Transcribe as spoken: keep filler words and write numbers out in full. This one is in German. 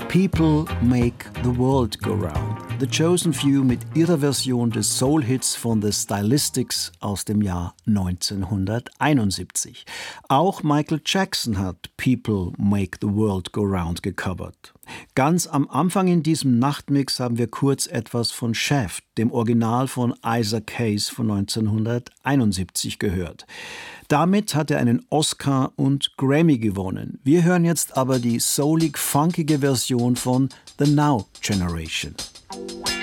People Make the World Go Round. The Chosen Few mit ihrer Version des Soul-Hits von The Stylistics aus dem Jahr neunzehnhunderteinundsiebzig. Auch Michael Jackson hat People Make the World Go Round gecovert. Ganz am Anfang in diesem Nachtmix haben wir kurz etwas von Shaft, dem Original von Isaac Hayes von neunzehnhunderteinundsiebzig gehört. Damit hat er einen Oscar und Grammy gewonnen. Wir hören jetzt aber die soulig-funkige Version von The Now Generation.